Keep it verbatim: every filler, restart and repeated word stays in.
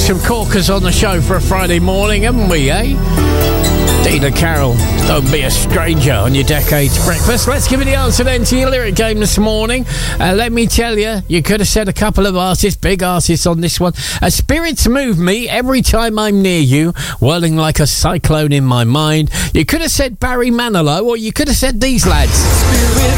some corkers on the show for a Friday morning, haven't we, eh? Dina Carroll, don't be a stranger on your Decades Breakfast. Let's give you the answer then to your lyric game this morning. Uh, let me tell you, you could have said a couple of artists, big artists on this one. Uh, spirits move me every time I'm near you, whirling like a cyclone in my mind. You could have said Barry Manilow, or you could have said these lads. Spirits